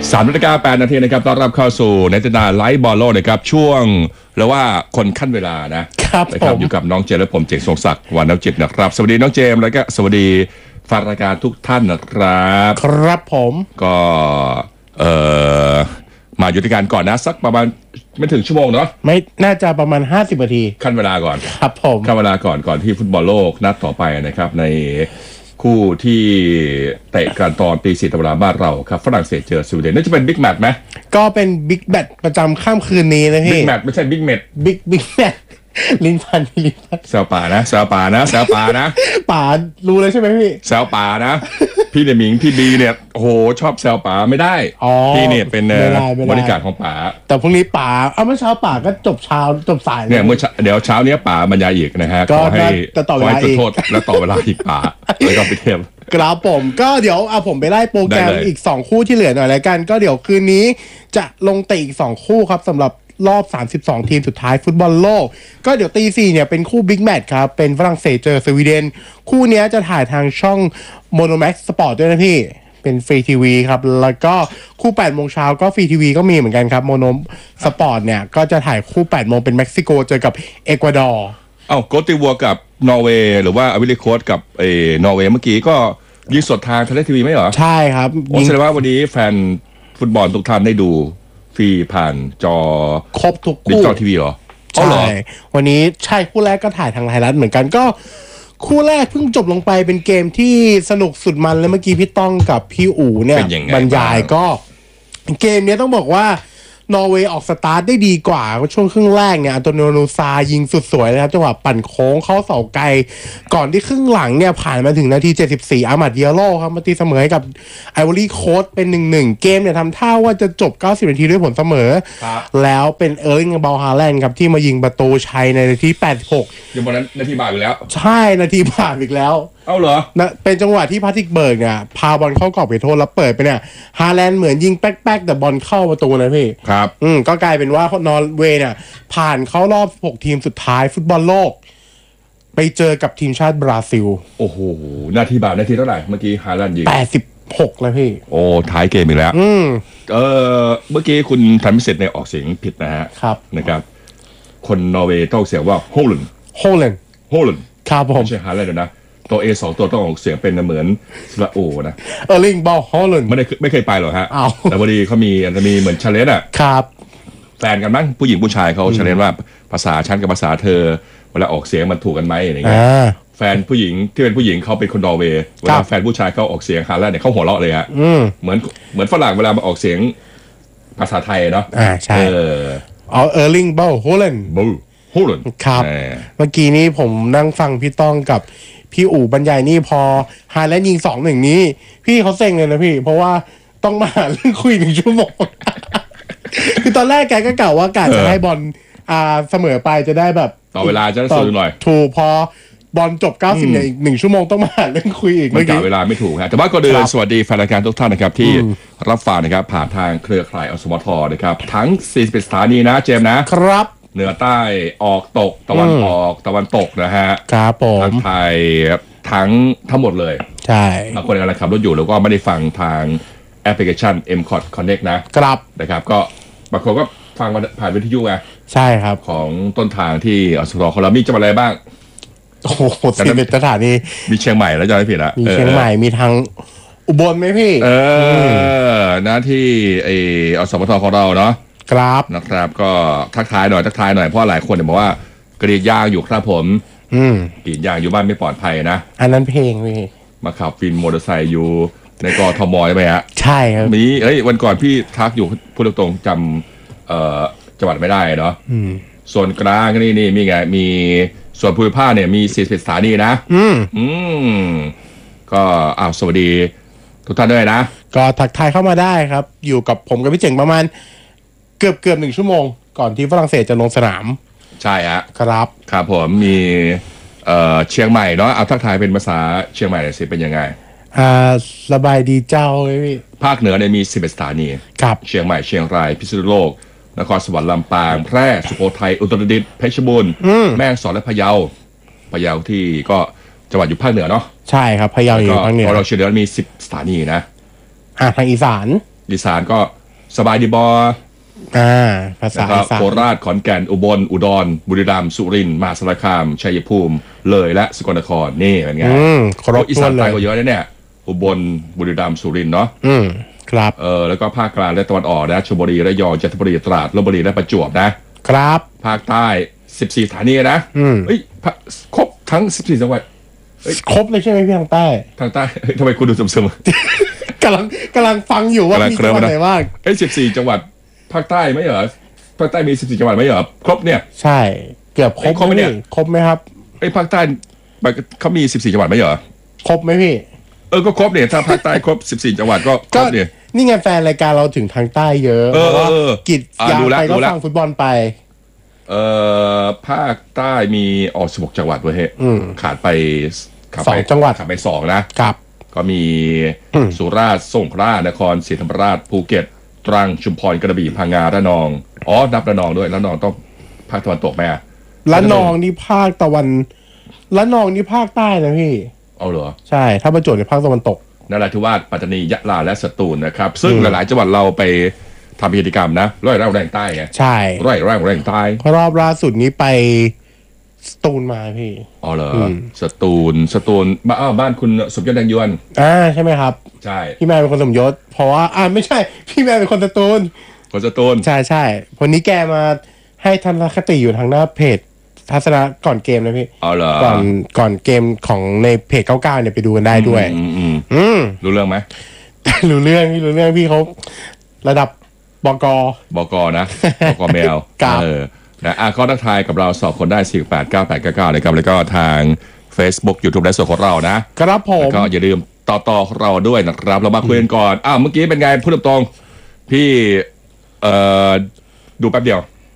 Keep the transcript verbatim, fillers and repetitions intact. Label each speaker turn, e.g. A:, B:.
A: สามนาฬิกาแปดนาทีนะครับต้อนรับเข้าสู่เนตินาไลฟ์บอลโลกนะครับช่วงแล้วว่าคนขั้นเวลานะครับนะครับอยู่กับน้องเจมและผมเจงทรงศักดิ์วรรณจิตนะครับสวัสดีน้องเจมแล้วก็สวัสดีแฟนรายการทุกท่านนะครับ
B: ครับผม
A: ก็เอ่อมาอยู่ด้วยกันก่อนนะสักประมาณไม่ถึงชั่วโมงเนาะ
B: ไม่น่าจะประมาณห้าสิบนาที
A: ขั้นเวลาก่อน
B: ครับผม
A: ขั้นเวลาก่อนก่อนที่ฟุตบอลโลกนัดต่อไปนะครับในคู่ที่เตะกันตอนตีสี่ตามเวลาบ้านเราครับฝรั่งเศสเจอสวีเดนน่าจะเป็นบิ๊กแมตช์ไหม
B: ก็เป็นบิ๊กแมตช์ประจำค่ำคืนนี้นะพี่
A: บิ๊กแมตช์ไม่ใช่บิ๊กเมต
B: บิ๊กบิ๊กแมตช์ลิ้นพันลิ้นพัน
A: แซวป่านะแซวป่านะแซวป่านะ
B: ป่ารู้เลยใช่ไหมพี่
A: แซวป่านะพี่เนี่ยหมิงพี่บีเนี่ยโอ้โหชอบแซวป่าไม่ได้พี่เนี่ยเป็นบริการของป่า
B: แต่พรุ่งนี้ป่าเอาเมื่อเช้าป่าก็จบเช้าจบสาย
A: เนี่ยเมื่อเดี๋ยวเช้านี้ป่าบรรยายอีกนะฮะขอให้
B: ต่อเวลา
A: อีกโทษและต่อเวลาอีกป่าแล้วก็ไปเทียบ
B: กราบผมก็เดี๋ยวเอาผมไปไล่โปรแกรมอีกสองคู่ที่เหลือหน่อยแล้วกันก็เดี๋ยวคืนนี้จะลงเตะอีกสองคู่ครับสำหรับรอบสามสิบสองทีมสุดท้ายฟุตบอลโลกก็เดี๋ยวตีสี่เนี่ยเป็นคู่บิ๊กแมตช์ครับเป็นฝรั่งเศสเจอสวีเดนคู่นี้จะถ่ายทางช่อง Monomax Sport ด้วยนะพี่เป็นฟรีทีวีครับแล้วก็คู่แปดโมงเช้าก็ฟรีทีวีก็มีเหมือนกันครับ Mono Sport เนี่ยก็จะถ่ายคู่แปดโมงเป็นเม็กซิโกเจอกับเอกวาดอร์
A: เอ้าโกติวัวกับนอร์เวย์หรือว่าอวิลิโคสกับเออนอร์เวย์เมื่อกี้ก็ยิงสดทางทะเลทีวีไหมเหรอ
B: ใช่ครับ
A: โอ้แสดงว่าวันนี้แฟนฟุตบอลทุกท่านได้ดูฟรีผ่านจอ
B: ครบทุกคู่
A: ดิจิตอลทีวีเหรอ
B: ใช่วันนี้ใช่คู่แรกก็ถ่ายทางไทยรัฐเหมือนกันก็คู่แรกเพิ่งจบลงไปเป็นเกมที่สนุกสุดมันแล้วเมื่อกี้พี่ต้องกับพี่อู๋เนี่ยบรรยายก็เกมนี้ต้องบอกว่านอร์เวย์ออกสตาร์ทได้ดีกว่าช่วงครึ่งแรกเนี่ยอันโตนิโอ นูซายิงสุดสวยเลยครับจังหวะปั่นโค้งเข้าเสาไกลก่อนที่ครึ่งหลังเนี่ยผ่านมาถึงนาทีเจ็ดสิบสี่อามัดเยโร่ครับมาตีเสมอให้กับไอวอรี่โค้สเป็น หนึ่งหนึ่ง เกมเนี่ยทำท่าว่าจะจบเก้าสิบนาทีด้วยผลเสมอแล้วเป็นเอิร์ลิงเบลฮาแลนด์ครับที่มายิงประตูชัยในนาทีแปดสิบหก
A: ยังวันนั้นนาทีบาปอีกแล้ว
B: ใช่นาทีบาปอีกแล้ว
A: เอ้าเหรอ
B: นะเป็นจังหวะที่พาทิกเบิร์กเนี่ยพาบอลเข้ากรอบเขตโทษแล้วเปิดไปเนี่ยฮาแลนด์เหมือนยิงแป๊กๆแต่บอลเข้าประตูนะพี่
A: ครับ
B: อืมก็กลายเป็นว่านอร์เวย์เนี่ยผ่านเข้ารอบหกทีมสุดท้ายฟุตบอลโลกไปเจอกับทีมชาติบราซิล
A: โอ้โหนาทีบาปนาทีเท่าไหร่เมื่อกี้ฮาแลนด์ยิง
B: แปดสิบหกแล้วพี่
A: โอ้ท้ายเกมอีกแล้ว
B: อืม
A: เออเมื่อกี้คุณทำพิเศษในออกเสียงผิดนะฮะ
B: ครับ
A: นะครับคนนอร์เวย์ต้องเสียงว่าโฮลัน
B: โฮลัน
A: โฮลัน
B: ครับผม
A: ไม่ใช่ฮาแลนด์นะตัว A สองตัวต้องออกเสียงเป็นเหมือนสระโอนะ
B: เออร์ลิงบอลฮอลแลนด์
A: ไม่ได้ไม่เคยไปหรอกฮะแต่พอดีเขามีจะมีเหมือนชาเลนจ์อ่ะ
B: ครับ
A: แฟนกันมั้งผู้หญิงผู้ชายเขาชาเลนจ์ว่าภาษาฉันกับภาษาเธอเวลาออกเสียงมันถูกกันไหมอะไรเงี้ยแฟนผู้หญิงที่เป็นผู้หญิงเขาเป็นคนนอร์เวย์เวลาแฟนผู้ชายเขาออกเสียงฮาแลนด์เนี่ยเขาหัวเราะเลยฮะเหมือนเหมือนฝรั่งเวลามาออกเสียงภาษาไทยเนาะ
B: อ่าใช่เอออ๋อเออร์ลิงบอลฮอลแลนด์
A: บอลฮอลแลนด์
B: ครับเมื่อกี้นี้ผมนั่งฟังพี่ต้องกับพี่อู๋บรรยายนี่พอฮาแลนด์ยิงสองหนึ่งนี้พี่เขาเซ็งเลยนะพี่เพราะว่าต้องมาหาเรื่องคุยหนึ่งชั่วโมงคือตอนแรกแกก็กล่าวว่ากะจะให้บอลอ่าเสมอไปจะได้แบบ
A: ต่อเวลาจะได้สนุกหน่อย
B: ถูกพอบอลจบเก้าสิบเนี่ยอีกหนึ่งชั่วโมงต้องมาหาเรื่องคุยอีก
A: มันกะเวลาไม่ถูกฮะแต่ว่าก็เดินสวัสดีแฟนรายการทุกท่านนะครับที่รับฟังนะครับผ่านทางเครือข่ายอสมทนะครับทั้งสี่สิบสถานีนะเจมนะครับเหนือใต้ออกตกตะวันออกตะวันตกนะฮะ
B: ครับผม
A: ทั้งไทยทั้งทั้งหมดเลย
B: ใช่
A: บางคนอะไรขับรถอยู่แล้วก็ไม่ได้ฟังทางแอปพลิเคชัน เอ็ม คอท Connect นะครับนะครับก็บางคนก็ฟังผ่านวิทยุไง
B: ใช่ครับ
A: ของต้นทางที่อสมทของเรามีจังหวัดอะไรบ้าง
B: โอ้โหสิบเอ็ดสถานี
A: มีเชียงใหม่แล้วจะไม่ผิดละ
B: มีเชียงใหม่มีทางอุบลไหมพี่
A: เออนะที่ไออสมทของเราเนาะ
B: ครับ
A: นะครับก็ทักทายหน่อยทักทายหน่อยเพราะหลายคนเนี่ยบอกว่ากรีดยางอยู่ครับผม
B: อืม
A: กรีดยางอยู่บ้านไม่ปลอดภัยนะ
B: อันนั้นเพลงพี่
A: มาขับวินมอเตอร์ไซค์อยู่ในกทมใช่ไหมฮะ
B: ใช่ครับ
A: มีเอ้ยวันก่อนพี่ทักอยู่พูดตรงๆจำเอ่อจังหวัดไม่ได้เนาะส่วนกลางนี่นี่มีไงมีส่วนภูมิภาคเนี่ยมีสี่สิบสถานีนะ
B: อืม
A: อืมก็อ้าวสวัสดีทุกท่านด้วยนะ
B: ก็ทักทายเข้ามาได้ครับอยู่กับผมกับพี่เจ๋งประมาณเกือบเกือบหนึ่งชั่วโมงก่อนที่ฝรั่งเศสจะลงสนาม
A: ใช่ฮะ
B: ครับ
A: ครับผมมีเอ่อเชียงใหม่เนาะเอาทักทายเป็นภาษาเชียงใหม่หน่อยสิเป็นยังไง
B: อ่าสบายดีเจ้าเลยพี่
A: ภาคเหนือเนี่ยมีสิบเอ็ดสถานี
B: ครับ
A: เชียงใหม่เชียงรายพิษณุโลกนครสวรรค์ลำปางแพร่สุโขทัยอุตรดิตถ์เพชรบูรณ์แม่ฮ่องสอนและพะเยาพะเยาที่ก็จังหวัดอยู่ภาคเหนือเนาะ
B: ใช่ครับพะเยาอยู่ภาคเหนือ
A: เราเชียงเหนือมีสิบสถานีนะ
B: อ่าทางอีสาน
A: อีสานก็สบายดีบอ
B: อ่าภาษาอีสาน
A: โคราชขอนแก่นอุบลอุดรบุรีรัมย์สุรินทร์มหาสารคามชัยภูมิเลยและสกลนครนี่เป็นไง
B: อืมครบ
A: อี
B: ถ้
A: สา
B: วน นเล
A: ใต้
B: ย
A: ก็เยอะนะเนี่ยอุบลบุรีรัมย์สุรินทร์เนาะ
B: อืมครับ
A: เออแล้วก็ภาคกลางและตะวันออกนะชลบุรีระยองจันทบุรีตราดลบบุรีและประจวบนะครับ ภาคใต้สิบสี่สถานีนะ
B: อืม
A: เฮ้ยภาคครบทั้งสิบสี่จังหวัด
B: ครบเลยใช่ไหมพี่ทางใต้
A: ทางใต้เฮ้ยทำไมคุณดูซึมๆ
B: กำลังกำลังฟังอยู่ว่ามีจังหวัดไหนบ้าง
A: เอ้ยสิบสี่จังหวัดภาคใต้ไม่เหรอภาคใต้มีสิบสี่จังหวัดไม่เหรอครบเนี่ย
B: ใช่เกือบครบ
A: ครบไหมเนี่ย
B: ครบไหมครับ
A: เอ้ยภาคใต้เขามีสิบสี่จังหวัดไม่เหรอ
B: ครบไหมพี่
A: เออก็ครบเนี่ยถ้าภาคใต้ครบสิบสี่จังหวัดก็ครบเนี่ย
B: นี่ไงแฟนรายการเราถึงทางใต้เยอะ
A: เออ
B: เพราะว่า
A: เออ
B: กิจ
A: อ่ะ
B: ยาว
A: ดูแล้ว
B: ไปก็
A: ดูแล้ว
B: ฟังฟุตบอลไป
A: เอ่อภาคใต้มีออกสิบหกจังหวัดเว้ยเฮ้ย
B: อืม
A: ขาดไปขาด
B: สอ
A: ไป
B: งจังหวัด
A: ขาดไปสองนะครับ ก็มีสุราษฎร์สงขลานครศรีธรรมราชภูเก็ตตรังชุมพรกระบี่พังงาระนองอ๋อนับระนองด้วยระนองต้องภาคตะวันตกไหมอะ
B: ละนองนี่ภาคตะวันละนองนี่ภาคใต้นะพี่
A: เอาเหรอ
B: ใช่ถ้าประจวบในภาคตะวันตก
A: นราธิวาสปัตตานียะลาและสตูลนะครับซึ่งหลายๆจังหวัดเราไปทำกิจกรรมนะร้อยแรงแรงใต้ไง
B: ใช่
A: ร้อยแรงแรงใต้
B: รอบล่าสุดนี้ไปสตูลมาพี่
A: อ๋อเหรอ
B: อืม
A: สตูลสตูลบ้านอ้าวบ้านคุณสมยศแดงยวน
B: อ่าใช่ไหมครับ
A: ใช่
B: พี่แม่เป็นคนสมยศ เพราะว่าอ่าไม่ใช่ พี่แม่เป็นคนสตูล
A: คนสตูล
B: ใช่ใช่วันนี้แกมาให้ทัศนคติอยู่ทางหน้าเพจทัศนะก่อนเกมนะพี่
A: เอาเหรอ
B: ก่อนก่อนเกมของในเพจเก้าเก้าเนี่ยไปดูกันได้ด้วย
A: อืมอืม
B: อืม
A: รู้เรื่องไหม
B: รู้เรื่องพี่รู้เรื่องพี่เขาระดับบก
A: บกนะบกแมว
B: ครับ
A: เออนะอ่ะก็ทักทายกับเราสองคนได้สี่แปดเก้าแปดเก้าเก้านะครับแล้วก็ทาง Facebook YouTube และส่วนของเรานะครับ
B: ผม
A: แล้วก็อย่าลืมต่อต่อเราด้วยนะครับเรามาคุยกันก่อนอ้าวเมื่อกี้เป็นไงพูดตรงๆพี่เอ่อดูแป๊บเดียว